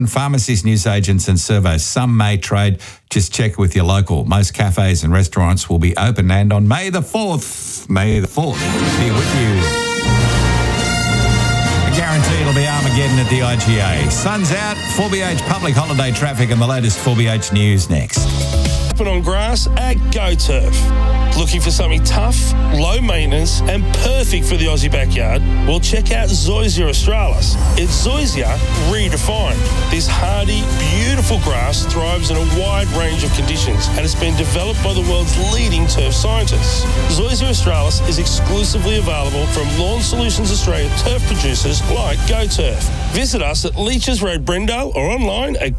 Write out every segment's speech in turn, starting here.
Pharmacies, newsagents and servos. Some may trade. Just check with your local. Most cafes and restaurants will be open, and on May the 4th, be with you. I guarantee it'll be Armageddon at the IGA. Sun's out, 4BH public holiday traffic and the latest 4BH news next. On grass at GoTurf. Looking for something tough, low maintenance and perfect for the Aussie backyard? Well, check out Zoysia Australis. It's Zoysia redefined. This hardy, beautiful grass thrives in a wide range of conditions and has been developed by the world's leading turf scientists. Zoysia Australis is exclusively available from Lawn Solutions Australia turf producers like GoTurf. Visit us at Leeches Road, Brendale, or online at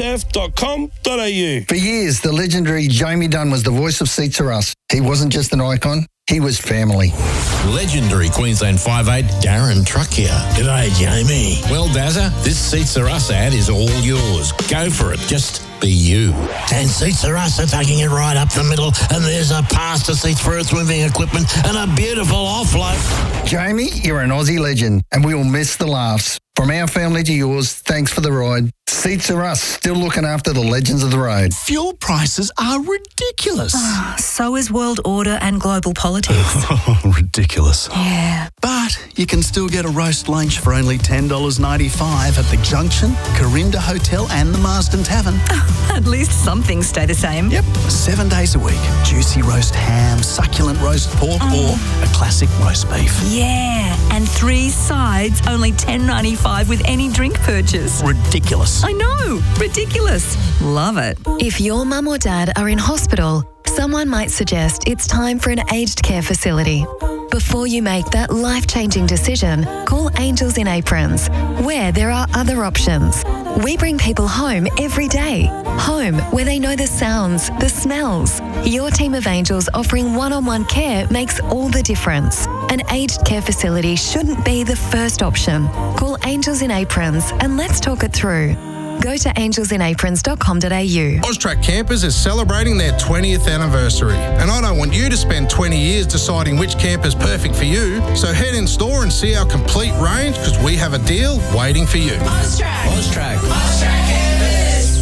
goturf.com.au. For years, the legendary Jamie Dunn was the voice of Seats Are Us. He wasn't just an icon, he was family. Legendary Queensland 5'8", Darren Truck here. G'day, Jamie. Well, Dazza, this Seats Are Us ad is all yours. Go for it. Just be you. And Seats Are Us are taking it right up the middle, and there's a pass to seats for earth-moving equipment and a beautiful offload. Jamie, you're an Aussie legend, and we will miss the laughs. From our family to yours, thanks for the ride. Seats Are Us, still looking after the legends of the road. Fuel prices are ridiculous. So is world order and global politics. Ridiculous. Yeah. But you can still get a roast lunch for only $10.95 at the Junction, Corinda Hotel and the Marsden Tavern. At least some things stay the same. Yep, 7 days a week. Juicy roast ham, succulent roast pork or a classic roast beef. Yeah, and 3 sides, only $10.95 with any drink purchase. Ridiculous. I know, ridiculous. Love it. If your mum or dad are in hospital, someone might suggest it's time for an aged care facility. Before you make that life-changing decision, call Angels in Aprons, where there are other options. We bring people home every day. Home where they know the sounds, the smells. Your team of angels offering one-on-one care makes all the difference. An aged care facility shouldn't be the first option. Call Angels in Aprons and let's talk it through. Go to angelsinaprons.com.au. Austrac Campers is celebrating their 20th anniversary, and I don't want you to spend 20 years deciding which camper's perfect for you. So head in store and see our complete range, because we have a deal waiting for you. Austrac Campers.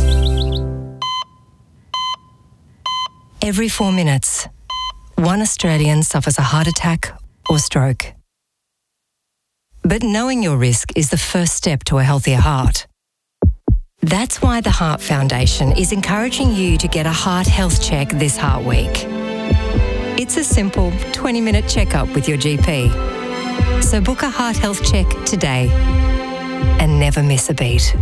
Every 4 minutes, one Australian suffers a heart attack or stroke. But knowing your risk is the first step to a healthier heart. That's why the Heart Foundation is encouraging you to get a heart health check this Heart Week. It's a simple 20-minute checkup with your GP. So book a heart health check today and never miss a beat.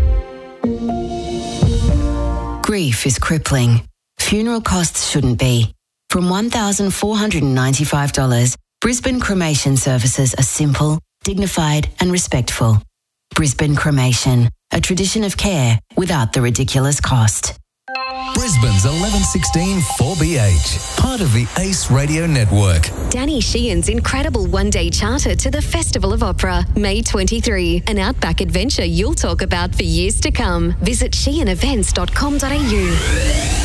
Grief is crippling. Funeral costs shouldn't be. From $1,495, Brisbane Cremation Services are simple, dignified and respectful. Brisbane Cremation, a tradition of care without the ridiculous cost. Brisbane's 1116 4BH, part of the Ace Radio Network. Danny Sheehan's incredible one-day charter to the Festival of Opera, May 23. An outback adventure you'll talk about for years to come. Visit sheehanevents.com.au.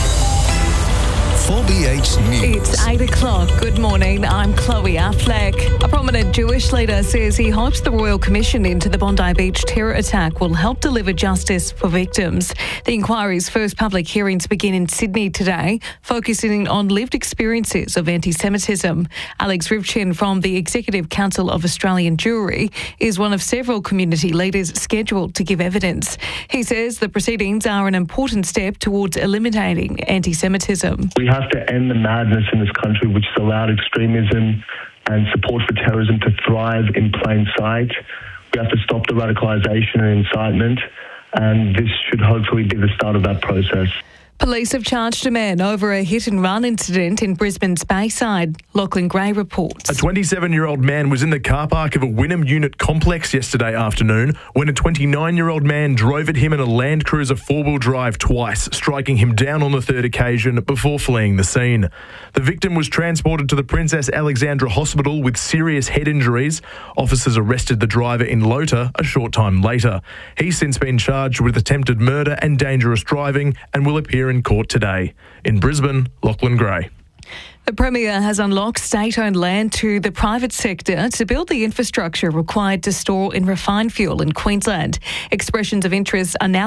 4BH News. It's 8 o'clock. Good morning. I'm Chloe Affleck. A prominent Jewish leader says he hopes the Royal Commission into the Bondi Beach terror attack will help deliver justice for victims. The inquiry's first public hearings begin in Sydney today, focusing on lived experiences of anti-Semitism. Alex Rivchin from the Executive Council of Australian Jewry is one of several community leaders scheduled to give evidence. He says the proceedings are an important step towards eliminating anti-Semitism. We have to end the madness in this country, which has allowed extremism and support for terrorism to thrive in plain sight. We have to stop the radicalisation and incitement, and this should hopefully be the start of that process. Police have charged a man over a hit-and-run incident in Brisbane's Bayside. Lachlan Gray reports. A 27-year-old man was in the car park of a Wynnum unit complex yesterday afternoon when a 29-year-old man drove at him in a Land Cruiser four-wheel drive twice, striking him down on the third occasion before fleeing the scene. The victim was transported to the Princess Alexandra Hospital with serious head injuries. Officers arrested the driver in Lota a short time later. He's since been charged with attempted murder and dangerous driving and will appear in court today. In Brisbane, Lachlan Gray. The Premier has unlocked state-owned land to the private sector to build the infrastructure required to store and refine fuel in Queensland. Expressions of interest are now